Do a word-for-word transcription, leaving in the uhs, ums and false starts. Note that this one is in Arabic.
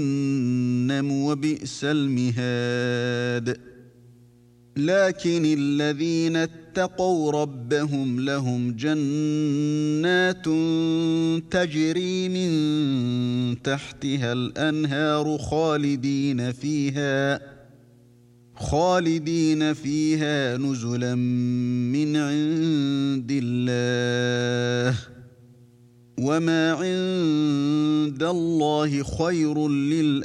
جهنم وبئس المهاد لكن الذين اتقوا ربهم لهم جنات تجري من تحتها الأنهار خالدين فيها خالدين فيها نزلا من عند الله وما عند الله خير للأبرار